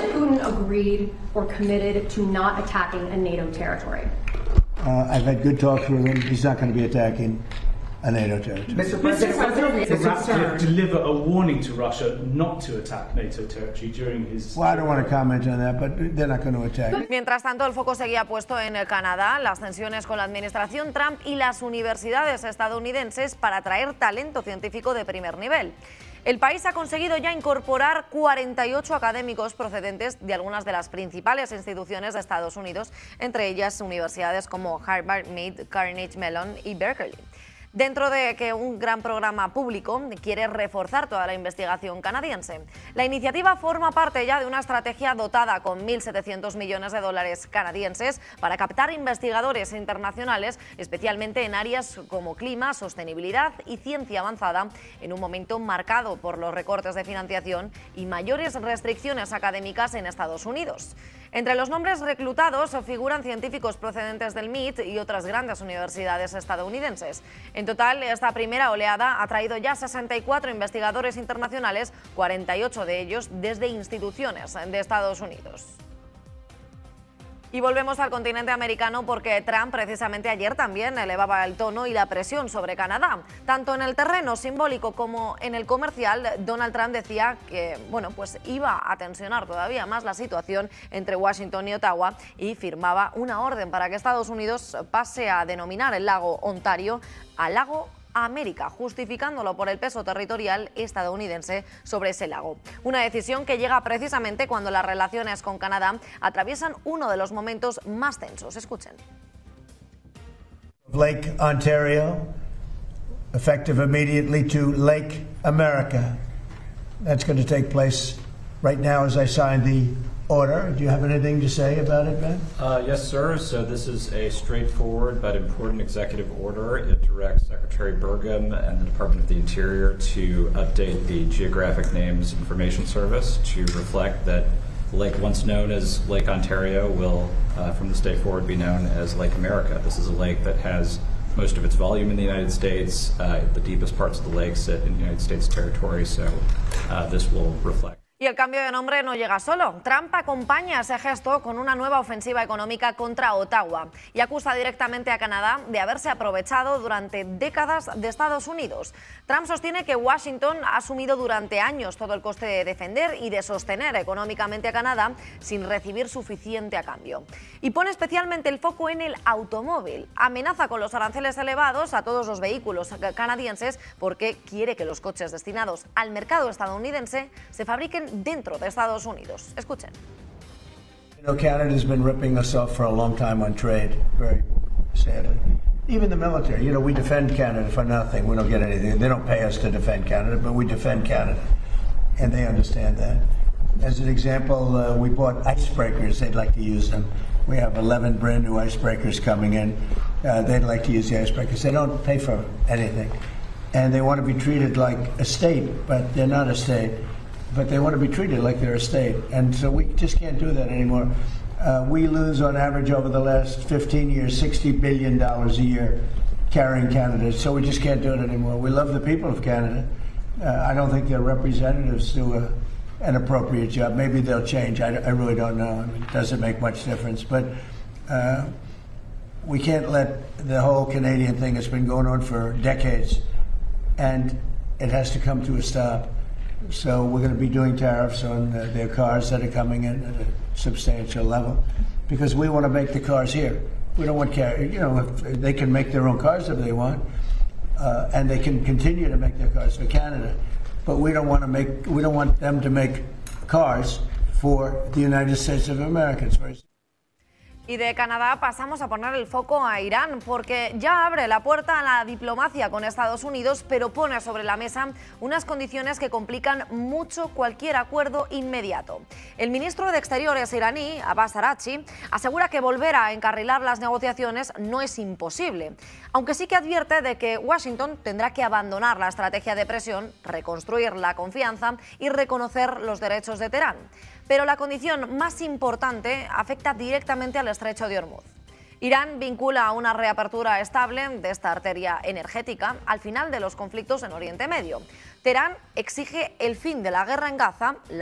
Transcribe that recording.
President Putin agreed or committed to not attacking a NATO territory. I've had good talks with him. He's not going to be attacking a NATO territory. Mr. President, deliver a warning to Russia not to attack NATO territory during his... Well, I don't want to comment on that, but they're not going to attack. Mientras tanto, el foco seguía puesto en Canadá, las tensiones con la administración Trump y las universidades estadounidenses para atraer talento científico de primer nivel. El país ha conseguido ya incorporar 48 académicos procedentes de algunas de las principales instituciones de Estados Unidos, entre ellas universidades como Harvard, Mead, Carnegie Mellon y Berkeley. Dentro de que un gran programa público quiere reforzar toda la investigación canadiense. La iniciativa forma parte ya de una estrategia dotada con 1.700 millones de dólares canadienses para captar investigadores internacionales, especialmente en áreas como clima, sostenibilidad y ciencia avanzada, en un momento marcado por los recortes de financiación y mayores restricciones académicas en Estados Unidos. Entre los nombres reclutados figuran científicos procedentes del MIT y otras grandes universidades estadounidenses. En total, esta primera oleada ha traído ya 64 investigadores internacionales, 48 de ellos desde instituciones de Estados Unidos. Y volvemos al continente americano porque Trump precisamente ayer también elevaba el tono y la presión sobre Canadá. Tanto en el terreno simbólico como en el comercial, Donald Trump decía que pues iba a tensionar todavía más la situación entre Washington y Ottawa y firmaba una orden para que Estados Unidos pase a denominar el lago Ontario a lago América, justificándolo por el peso territorial estadounidense sobre ese lago. Una decisión que llega precisamente cuando las relaciones con Canadá atraviesan uno de los momentos más tensos. Escuchen. Lake Ontario, effective immediately to Lake America. That's going to take place right now as I sign the order. Do you have anything to say about it, Ben? Yes, sir. So this is a straightforward but important executive order. It directs Secretary Burgum and the Department of the Interior to update the Geographic Names Information Service to reflect that the lake once known as Lake Ontario will, from this day forward, be known as Lake America. This is a lake that has most of its volume in the United States. The deepest parts of the lake sit in United States territory, so this will reflect. Y el cambio de nombre no llega solo. Trump acompaña ese gesto con una nueva ofensiva económica contra Ottawa y acusa directamente a Canadá de haberse aprovechado durante décadas de Estados Unidos. Trump sostiene que Washington ha asumido durante años todo el coste de defender y de sostener económicamente a Canadá sin recibir suficiente a cambio. Y pone especialmente el foco en el automóvil. Amenaza con los aranceles elevados a todos los vehículos canadienses porque quiere que los coches destinados al mercado estadounidense se fabriquen dentro de Estados Unidos. Escuchen. You know, Canada's been ripping us off for a long time on trade, very sadly. Even the military, you know, we defend Canada for nothing. We don't get anything. They don't pay us to defend Canada, but we defend Canada. And they understand that. As an example, we bought icebreakers. They'd like to use them. We have 11 brand new icebreakers coming in. They'd like to use the icebreakers. They don't pay for anything. And they want to be treated like a state, but they're not a state. But they want to be treated like they're a state. And so we just can't do that anymore. We lose on average over the last 15 years $60 billion a year carrying Canada. So we just can't do it anymore. We love the people of Canada. I don't think their representatives do an appropriate job. Maybe they'll change. I really don't know. I mean, it doesn't make much difference. But we can't let the whole Canadian thing that's been going on for decades, and it has to come to a stop. So we're going to be doing tariffs on their cars that are coming in at a substantial level because we want to make the cars here. We don't want, if they can make their own cars if they want, and they can continue to make their cars for Canada. But we don't want them to make cars for the United States of America. It's very... Y de Canadá pasamos a poner el foco a Irán, porque ya abre la puerta a la diplomacia con Estados Unidos, pero pone sobre la mesa unas condiciones que complican mucho cualquier acuerdo inmediato. El ministro de Exteriores iraní, Abbas Araghchi, asegura que volver a encarrilar las negociaciones no es imposible, aunque sí que advierte de que Washington tendrá que abandonar la estrategia de presión, reconstruir la confianza y reconocer los derechos de Teherán. Pero la condición más importante afecta directamente al estrecho de Hormuz. Irán vincula a una reapertura estable de esta arteria energética al final de los conflictos en Oriente Medio. Teherán exige el fin de la guerra en Gaza,